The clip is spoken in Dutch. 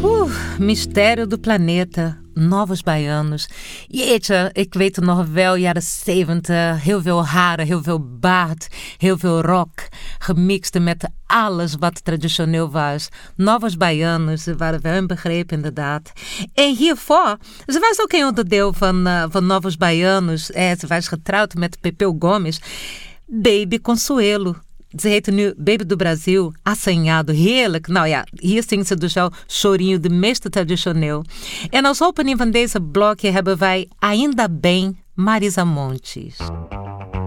Mistério do Planeta, Novos Baianos. Jeetje, ik weet het nog wel, jaren 70. Heel veel haren, heel veel baard, heel veel rock. Gemixt met alles wat traditioneel was. Novos Baianos, ze waren wel een begrip inderdaad. En hiervoor, ze was ook een onderdeel van Novos Baianos. Ze was getrouwd met Pepeu Gomes. Baby Consuelo. Ze heette nu Baby do Brasil, assanhado, heerlijk. Nou ja, hier zingt ze dus wel chorinho, de meest traditioneel. En als opening van deze blokje hebben wij Ainda Bem, Marisa Montes.